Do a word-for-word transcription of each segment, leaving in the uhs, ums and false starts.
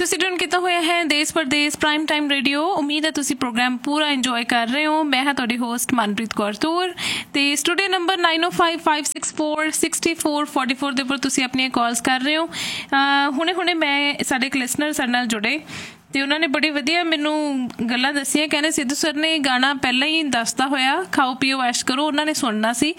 ਤੁਸੀਂ ਟਿਊਨ ਕੀਤਾ ਹੋਇਆ ਹੈ ਦੇਸ਼ ਪਰਦੇਸ ਪ੍ਰਾਈਮ ਟਾਈਮ ਰੇਡੀਓ। ਉਮੀਦ ਹੈ ਤੁਸੀਂ ਪ੍ਰੋਗਰਾਮ ਪੂਰਾ ਇੰਜੋਏ ਕਰ ਰਹੇ ਹੋ। ਮੈਂ ਹਾਂ ਤੁਹਾਡੀ ਹੋਸਟ ਮਨਪ੍ਰੀਤ ਕੌਰ ਤੂਰ ਤੇ ਸਟੂਡੀਓ ਨੰਬਰ ਨਾਈਨ ਓ five five six four sixty four forty four ਦੇ ਉੱਪਰ ਤੁਸੀਂ ਆਪਣੀਆਂ ਕਾਲਸ ਕਰ ਰਹੇ ਹੋ। ਹੁਣੇ ਹੁਣੇ ਮੈਂ ਸਾਡੇ ਇੱਕ ਲਿਸਨਰ ਸਾਡੇ ਨਾਲ ਜੁੜੇ ਤੇ ਉਹਨਾਂ ਨੇ ਬੜੀ ਵਧੀਆ ਮੈਨੂੰ ਗੱਲਾਂ ਦੱਸੀਆਂ। ਕਹਿੰਦੇ ਸਿੱਧੂ ਸਰ ਨੇ ਗਾਣਾ ਪਹਿਲਾਂ ਹੀ ਦੱਸਦਾ ਹੋਇਆ ਖਾਓ ਪੀਓ ਐਸ਼ ਕਰੋ, ਉਹਨਾਂ ਨੇ ਸੁਣਨਾ ਸੀ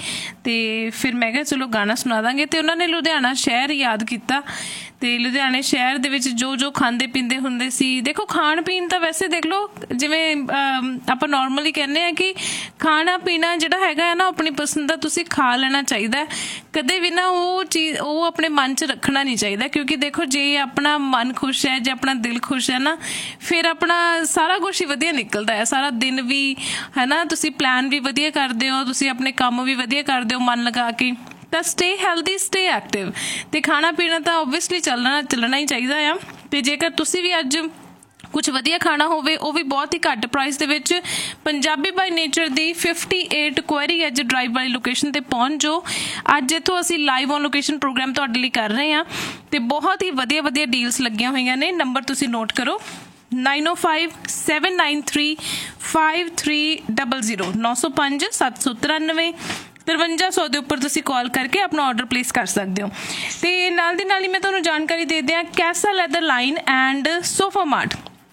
ਤੇ ਫਿਰ ਮੈਂ ਕਿਹਾ ਚਲੋ ਗਾਣਾ ਸੁਣਾ ਦਾਂਗੇ। ਤੇ ਉਹਨਾਂ ਨੇ ਲੁਧਿਆਣਾ ਸ਼ਹਿਰ ਯਾਦ ਕੀਤਾ ਤੇ ਲੁਧਿਆਣੇ ਸ਼ਹਿਰ ਦੇ ਵਿੱਚ ਜੋ ਜੋ ਖਾਂਦੇ ਪੀਂਦੇ ਹੁੰਦੇ ਸੀ। ਦੇਖੋ ਖਾਣ ਪੀਣ ਤਾਂ ਵੈਸੇ ਦੇਖ ਲਓ ਜਿਵੇਂ ਆਪਾਂ ਨੋਰਮਲੀ ਕਹਿੰਦੇ ਹਾਂ ਕਿ ਖਾਣਾ ਪੀਣਾ ਜਿਹੜਾ ਹੈਗਾ ਹੈ ਨਾ ਆਪਣੀ ਪਸੰਦ ਦਾ ਤੁਸੀਂ ਖਾ ਲੈਣਾ ਚਾਹੀਦਾ। ਕਦੇ ਵੀ ਨਾ ਉਹ ਚੀਜ਼ ਉਹ ਆਪਣੇ ਮਨ 'ਚ ਰੱਖਣਾ ਨਹੀਂ ਚਾਹੀਦਾ, ਕਿਉਂਕਿ ਦੇਖੋ ਜੇ ਆਪਣਾ ਮਨ ਖੁਸ਼ ਹੈ, ਜੇ ਆਪਣਾ ਦਿਲ ਖੁਸ਼ ਹੈ ਨਾ, ਫਿਰ ਆਪਣਾ ਸਾਰਾ ਕੁਛ ਹੀ ਵਧੀਆ ਨਿਕਲਦਾ ਹੈ। ਸਾਰਾ ਦਿਨ ਵੀ ਹੈ ਨਾ, ਤੁਸੀਂ ਪਲਾਨ ਵੀ ਵਧੀਆ ਕਰਦੇ ਹੋ, ਤੁਸੀਂ ਆਪਣੇ ਕੰਮ ਵੀ ਵਧੀਆ ਕਰਦੇ ਹੋ ਮਨ ਲਗਾ ਕੇ। ਤਾਂ ਸਟੇ ਹੈਲਦੀ, ਸਟੇ ਐਕਟਿਵ ਤੇ ਖਾਣਾ ਪੀਣਾ ਤਾਂ ਓਬਵੀਅਸਲੀ ਚੱਲਣਾ ਚੱਲਣਾ ਹੀ ਚਾਹੀਦਾ ਆ। ਤੇ ਜੇਕਰ ਤੁਸੀਂ ਵੀ ਅੱਜ ਕੁਛ ਵਧੀਆ ਖਾਣਾ ਹੋਵੇ, ਉਹ ਵੀ ਬਹੁਤ ਹੀ ਘੱਟ ਪ੍ਰਾਈਸ ਦੇ ਵਿੱਚ, Punjabi by nature the fifty eight query as drive ਵਾਲੀ ਲੋਕੇਸ਼ਨ ਤੇ ਪਹੁੰਚ ਜਾਓ। ਅੱਜ ਇੱਥੋਂ ਅਸੀਂ ਲਾਈਵ ਔਨ ਲੋਕੇਸ਼ਨ ਪ੍ਰੋਗਰਾਮ ਤੁਹਾਡੇ ਲਈ ਕਰ ਰਹੇ ਹਾਂ ਤੇ ਬਹੁਤ ਹੀ ਵਧੀਆ ਵਧੀਆ ਡੀਲਸ ਲੱਗੀਆਂ ਹੋਈਆਂ ਨੇ। ਨੰਬਰ ਤੁਸੀਂ ਨੋਟ ਕਰੋ ਨਾਈਨ ਓ five seven nine three five three double zero ਨੌ ਸੌ ਪੰਜ ਸੱਤ ਸੌ ਤਰਾਨਵੇਂ ਤਰਵੰਜਾ ਸੌ ਦੇ ਉੱਪਰ ਤੁਸੀਂ ਕਾਲ ਕਰਕੇ ਆਪਣਾ ਆਰਡਰ ਪਲੇਸ ਕਰ ਸਕਦੇ ਹੋ। ਤੇ ਨਾਲ ਦੀ ਨਾਲ ਹੀ ਮੈਂ ਤੁਹਾਨੂੰ ਜਾਣਕਾਰੀ ਦੇ ਦਿਆਂ ਕੈਸਾ leather line and sofa mart.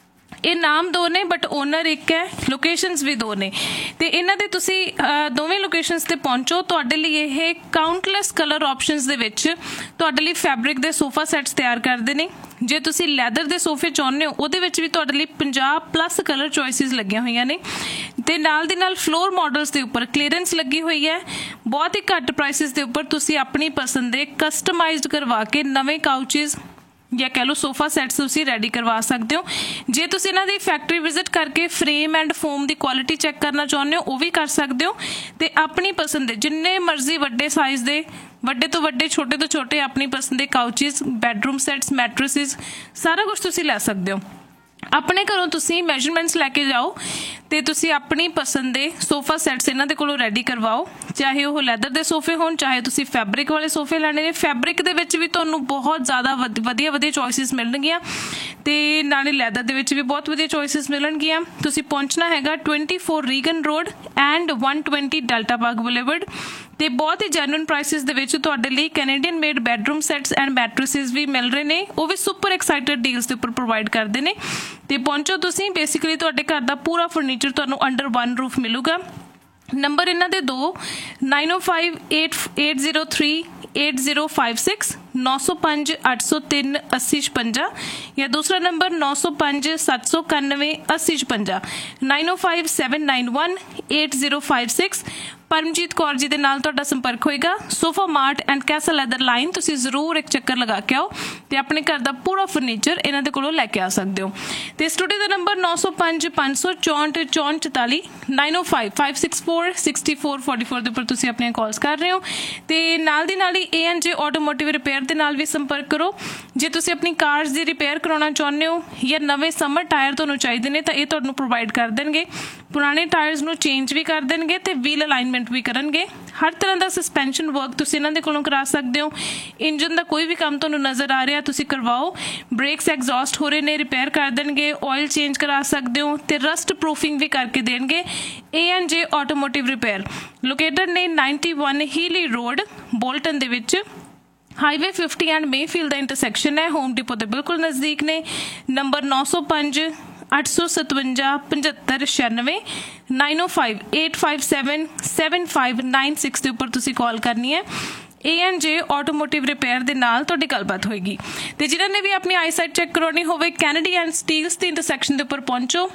ਇਹ ਨਾਮ ਦੋ ਨੇ ਬਟ ਓਨਰ ਇੱਕ ਹੈ, ਲੋਕੇਸ਼ਨਸ ਵੀ ਦੋ ਨੇ ਤੇ ਇਹਨਾਂ ਦੇ ਤੁਸੀਂ ਦੋਵੇਂ ਲੋਕੇਸ਼ਨਸ ਤੇ ਪਹੁੰਚੋ। ਤੁਹਾਡੇ ਲਈ ਇਹ ਕਾਊਂਟਲੈਸ ਕਲਰ ਆਪਸ਼ਨਸ ਦੇ ਵਿੱਚ ਤੁਹਾਡੇ ਲਈ ਫੈਬਰਿਕ ਦੇ ਸੋਫਾ ਸੈਟਸ ਤਿਆਰ ਕਰਦੇ ਨੇ। ਜੇ ਤੁਸੀਂ ਲੈਦਰ ਦੇ ਸੋਫੇ ਚਾਹੁੰਦੇ ਹੋ ਉਹਦੇ ਵਿੱਚ ਵੀ ਤੁਹਾਡੇ ਲਈ ਪੰਜਾਹ ਪਲੱਸ ਕਲਰ ਚੋਇਸਿਸ ਲੱਗੀਆਂ ਹੋਈਆਂ ਨੇ ਤੇ ਨਾਲ ਦੀ ਨਾਲ ਫਲੋਰ ਮਾਡਲਸ ਦੇ ਉੱਪਰ ਕਲੀਅਰੈਂਸ ਲੱਗੀ ਹੋਈ ਹੈ। ਬਹੁਤ ਹੀ ਘੱਟ ਪ੍ਰਾਈਸਿਸ ਦੇ ਉੱਪਰ ਤੁਸੀਂ ਆਪਣੀ ਪਸੰਦ ਦੇ ਕਸਟਮਾਈਜ਼ਡ ਕਰਵਾ ਕੇ ਨਵੇਂ ਕਾਊਚਿਸ ਜਾਂ ਕਹਿ ਲਓ ਸੋਫਾ ਸੈਟਸ ਤੁਸੀਂ ਰੈਡੀ ਕਰਵਾ ਸਕਦੇ ਹੋ। ਜੇ ਤੁਸੀਂ ਇਹਨਾਂ ਦੀ ਫੈਕਟਰੀ ਵਿਜ਼ਿਟ ਕਰਕੇ frame and form the quality check ਕਰਨਾ ਚਾਹੁੰਦੇ ਹੋ ਉਹ ਵੀ ਕਰ ਸਕਦੇ ਹੋ ਤੇ ਆਪਣੀ ਪਸੰਦ ਦੇ ਜਿੰਨੇ ਮਰਜ਼ੀ ਵੱਡੇ ਸਾਈਜ਼ ਦੇ, ਵੱਡੇ ਤੋਂ ਵੱਡੇ, ਛੋਟੇ ਤੋਂ ਛੋਟੇ ਆਪਣੀ ਪਸੰਦ ਦੇ ਕਾਊਚਿਸ, ਬੈਡਰੂਮ ਸੈਟਸ, ਮੈਟਰਸਿਸ ਸਾਰਾ ਕੁਛ ਤੁਸੀਂ ਲੈ ਸਕਦੇ ਹੋ। ਆਪਣੇ ਘਰੋਂ ਤੁਸੀਂ ਮੈਜਰਮੈਂਟਸ ਲੈ ਕੇ ਜਾਓ ਤੇ ਤੁਸੀਂ ਆਪਣੀ ਪਸੰਦ ਦੇ ਸੋਫਾ ਸੈਟਸ ਇਹਨਾਂ ਦੇ ਕੋਲੋਂ ਰੈਡੀ ਕਰਵਾਓ। ਚਾਹੇ ਉਹ ਲੈਦਰ ਦੇ ਸੋਫੇ ਹੋਣ, ਚਾਹੇ ਤੁਸੀਂ ਫੈਬਰਿਕ ਵਾਲੇ ਸੋਫੇ ਲੈਣੇ ਨੇ। ਫੈਬਰਿਕ ਦੇ ਵਿੱਚ ਵੀ ਤੁਹਾਨੂੰ ਬਹੁਤ ਜ਼ਿਆਦਾ ਵਧੀਆ ਵਧੀਆ ਚੋਇਸਿਸ ਮਿਲਣਗੀਆਂ ਤੇ ਨਾਲੇ ਲੈਦਰ ਦੇ ਵਿੱਚ ਵੀ ਬਹੁਤ ਵਧੀਆ ਚੋਇਸਿਸ ਮਿਲਣਗੀਆਂ। ਤੁਸੀਂ ਪਹੁੰਚਣਾ ਹੈਗਾ twenty four Reagan road and one twenty delta park boulevard ਤੇ ਬਹੁਤ ਹੀ ਜੈਨੂਇਨ ਪ੍ਰਾਈਸਿਸ ਦੇ ਵਿੱਚ ਤੁਹਾਡੇ ਲਈ Canadian made bedroom sets and ਮੈਟਰਸਿਸ ਵੀ ਮਿਲ ਰਹੇ ਨੇ। ਉਹ ਵੀ ਸੁਪਰ ਐਕਸਾਈਟਡ ਡੀਲਸ ਦੇ ਉੱਪਰ ਪ੍ਰੋਵਾਈਡ ਕਰਦੇ ਨੇ ਤੇ ਪਹੁੰਚੋ ਤੁਸੀਂ। ਬੇਸਿਕਲੀ ਤੁਹਾਡੇ ਘਰ ਦਾ ਪੂਰਾ ਫਰਨੀਚਰ ਤੁਹਾਨੂੰ ਅੰਡਰ ਵਨ ਰੂਫ ਮਿਲੂਗਾ। ਨੰਬਰ ਇਹਨਾਂ ਦੇ ਦੋ ਨਾਈਨ ਓ five eight eight zero three eight zero five six ਨੌ ਸੌ ਪੰਜ ਅੱਠ ਸੌ ਤਿੰਨ ਅੱਸੀ ਛਪੰਜਾ ਜਾਂ ਦੂਸਰਾ ਨੰਬਰ ਨੌ ਸੌ ਪੰਜ ਸੱਤ ਸੌ ਇਕਾਨਵੇਂ ਅੱਸੀ ਛਪੰਜਾ ਨਾਈਨ ਓ five seven nine one eight zero five six. Paramjit Kaur ji ਦੇ ਨਾਲ ਤੁਹਾਡਾ ਸੰਪਰਕ ਹੋਏਗਾ। ਸੋਫਾ ਮਾਰਟ ਐਂਡ ਕੈਸਾ ਲੈਦਰ ਲਾਈਨ ਤੁਸੀਂ ਜ਼ਰੂਰ ਇੱਕ ਚੱਕਰ ਲਗਾ ਕੇ ਆਓ ਤੇ ਆਪਣੇ ਘਰ ਦਾ ਪੂਰਾ ਫਰਨੀਚਰ ਇਹਨਾਂ ਦੇ ਕੋਲੋਂ ਲੈ ਕੇ ਆ ਸਕਦੇ ਹੋ। ਤੇ ਸਟੂਡੀਓ ਦਾ ਨੰਬਰ ਨੌ ਸੌ ਪੰਜ ਪੰਜ ਸੌ ਚੌਂਹਠ ਚੌਂਹਠ ਚੁਤਾਲੀ ਨਾਈਨ ਓ five five six four sixty four forty four ਦੇ ਉੱਪਰ ਤੁਸੀਂ ਆਪਣੀਆਂ ਕਾਲਸ ਕਰ ਰਹੇ ਹੋ ਤੇ ਨਾਲ ਦੀ ਨਾਲ ਹੀ ਏ ਐਂਡ ਜੇ ਆਟੋਮੋਟਿਵ ਰਿਪੇਅਰ ਦੇ ਨਾਲ ਵੀ ਸੰਪਰਕ ਕਰੋ। ਜੇ ਤੁਸੀਂ ਆਪਣੀ ਕਾਰਸ ਦੀ ਰਿਪੇਅਰ ਕਰਾਉਣਾ ਚਾਹੁੰਦੇ ਹੋ ਜਾਂ ਨਵੇਂ ਸਮਰ ਟਾਇਰ ਤੁਹਾਨੂੰ ਚਾਹੀਦੇ ਨੇ ਤਾਂ ਇਹ ਤੁਹਾਨੂੰ ਪ੍ਰੋਵਾਈਡ ਕਰ ਦੇਣਗੇ। ਪੁਰਾਣੇ ਟਾਇਰਸ ਨੂੰ ਚੇਂਜ ਵੀ ਕਰ ਦੇਣਗੇ ਤੇ ਵੀਲ ਅਲਾਈਨਮੈਂਟ ਵੀ ਕਰਨਗੇ। ਹਰ ਤਰ੍ਹਾਂ ਦਾ ਸਸਪੈਂਸ਼ਨ ਵਰਕ ਤੁਸੀਂ ਇਹਨਾਂ ਦੇ ਕੋਲੋਂ ਕਰਾ ਸਕਦੇ ਹੋ। ਇੰਜਨ ਦਾ ਕੋਈ ਵੀ ਕੰਮ ਤੁਹਾਨੂੰ ਨਜ਼ਰ ਆ ਰਿਹਾ ਤੁਸੀਂ ਕਰਵਾਓ। ਬ੍ਰੇਕਸ ਐਗਜ਼ੌਸਟ ਹੋ ਰਹੇ ਨੇ, ਰਿਪੇਅਰ ਕਰ ਦੇਣਗੇ। ਆਇਲ ਚੇਂਜ ਕਰਾ ਸਕਦੇ ਹੋ ਤੇ ਰਸਟ ਪ੍ਰੂਫਿੰਗ ਵੀ ਕਰਕੇ ਦੇਣਗੇ। ਏ ਐਂਡ ਜੇ ਆਟੋਮੋਟਿਵ ਰਿਪੇਅਰ ਲੋਕੇਟਡ ਨੇ ਨਾਈਨਟੀ ਵਨ ਹੀਲੀ ਰੋਡ ਬੋਲਟਨ ਦੇ ਵਿੱਚ। Highway fifty and Mayfield the intersection ਹੈ। ਹੋਮ ਡਿਪੋ ਦੇ ਬਿਲਕੁਲ ਨਜ਼ਦੀਕ ਨੇ। ਨੰਬਰ ਨੌ ਸੌ ਪੰਜ ਅੱਠ ਸੌ ਸਤਵੰਜਾ ਪਝੱਤਰ ਛਿਆਨਵੇਂ ਨਾਈਨ ਓ five eight five seven seven five nine six ਦੇ ਉੱਪਰ ਤੁਸੀਂ ਕਾਲ ਕਰਨੀ ਹੈ। ਏ ਐਂਡ ਜੇ ਆਟੋਮੋਟਿਵ ਰਿਪੇਅਰ ਦੇ ਨਾਲ ਤੁਹਾਡੀ ਗੱਲਬਾਤ ਹੋਏਗੀ। ਤੇ ਜਿਨ੍ਹਾਂ ਨੇ ਵੀ ਆਪਣੀ ਆਈਸਾਈਟ ਚੈੱਕ ਕਰਾਉਣੀ ਹੋਵੇ Kennedy and Steeles the intersection ਦੇ ਉੱਪਰ ਪਹੁੰਚੋ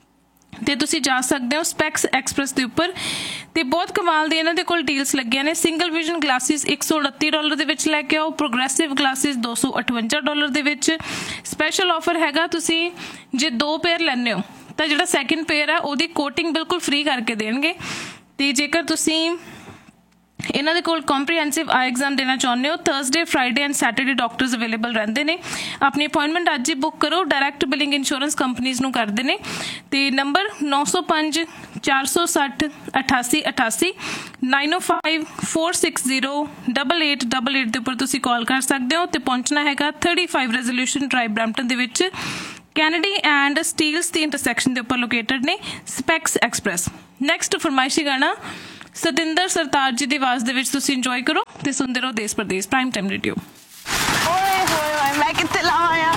ਤੇ ਤੁਸੀਂ ਜਾ ਸਕਦੇ ਹੋ ਸਪੈਕਸ ਐਕਸਪ੍ਰੈਸ ਦੇ ਉੱਪਰ ਤੇ ਬਹੁਤ ਕਮਾਲ ਦੇ ਇਹਨਾਂ ਦੇ ਕੋਲ ਡੀਲਸ ਲੱਗੀਆਂ ਨੇ। ਸਿੰਗਲ ਵਿਜ਼ਨ ਗਲਾਸਿਸ ਇੱਕ ਸੌ ਉਨੱਤੀ ਡਾਲਰ ਦੇ ਵਿੱਚ ਲੈ ਕੇ ਆਓ। ਪ੍ਰੋਗਰੈਸਿਵ ਗਲਾਸਿਸ ਦੋ ਸੌ ਅਠਵੰਜਾ ਡਾਲਰ ਦੇ ਵਿੱਚ। ਸਪੈਸ਼ਲ ਆਫਰ ਹੈਗਾ, ਤੁਸੀਂ ਜੇ ਦੋ ਪੇਅਰ ਲੈਂਦੇ ਹੋ ਤਾਂ ਜਿਹੜਾ ਸੈਕਿੰਡ ਪੇਅਰ ਹੈ ਉਹਦੀ ਕੋਟਿੰਗ ਬਿਲਕੁਲ ਫ੍ਰੀ ਕਰਕੇ ਦੇਣਗੇ ਤੇ ਜੇਕਰ ਤੁਸੀਂ ਇਹਨਾਂ ਦੇ ਕੋਲ ਕੰਪਰੀਹੈਂਸਿਵ ਆਈ ਐਗਜ਼ਾਮ ਦੇਣਾ ਚਾਹੁੰਦੇ ਹੋ Thursday Friday and Saturday doctors available ਰਹਿੰਦੇ ਨੇ ਆਪਣੀ ਅਪਾਇੰਟਮੈਂਟ ਅੱਜ ਹੀ ਬੁੱਕ ਕਰੋ ਡਾਇਰੈਕਟ ਬਿਲਿੰਗ ਇੰਸ਼ੋਰੈਂਸ ਕੰਪਨੀਜ਼ ਨੂੰ ਕਰਦੇ ਨੇ ਤੇ ਨੰਬਰ ਨੌ ਸੌ ਪੰਜ ਚਾਰ ਸੌ ਸੱਠ ਅਠਾਸੀ ਅਠਾਸੀ ਨਾਈਨ ਓ five four six zero double eight double eight ਦੇ ਉੱਪਰ ਤੁਸੀਂ ਕਾਲ ਕਰ ਸਕਦੇ ਹੋ ਤੇ ਪਹੁੰਚਣਾ ਹੈਗਾ thirty five resolution drive Brampton ਦੇ ਵਿੱਚ Kennedy and Steeles the intersection ਦੇ ਉੱਪਰ ਲੋਕੇਟਡ ਨੇ ਸਪੈਕਸ ਐਕਸਪ੍ਰੈਸ ਨੈਕਸਟ ਫਰਮਾਇਸ਼ੀ ਗਾਣਾ ਸਤਿੰਦਰ ਸਰਤਾਜ ਜੀ ਦੀ ਆਵਾਜ਼ ਦੇ ਵਿੱਚ ਤੁਸੀਂ ਇੰਜੋਏ ਕਰੋ ਤੇ ਸੁਣਦੇ ਰਹੋ ਦੇਸ਼ ਪ੍ਰਦੇਸ਼ ਪ੍ਰਾਈਮ ਟਾਈਮ ਰੇਡੀਓ ਓਏ ਹੋਏ ਹੋਏ ਮੈਂ ਕਿੱਥੇ ਲਾਵਾਂ ਯਾਰ